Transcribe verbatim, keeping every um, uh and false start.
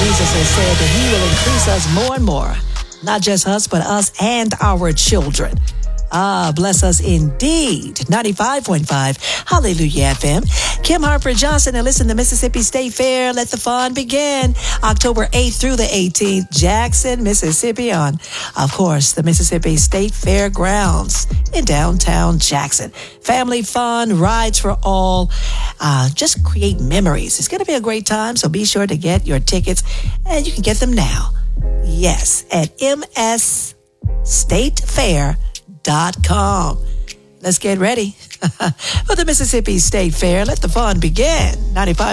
Jesus has said that he will increase us more and more. Not just us, but us and our children. Ah, bless us indeed. ninety-five point five, Hallelujah F M. Kim Harper Johnson, and listen to Mississippi State Fair. Let the fun begin. October eighth through the eighteenth, Jackson, Mississippi, on, of course, the Mississippi State Fairgrounds in downtown Jackson. Family fun, rides for all. Uh, just create memories. It's going to be a great time, so be sure to get your tickets, and you can get them now. Yes, at m s state fair dot com. Let's get ready for the Mississippi State Fair. Let the fun begin. ninety-five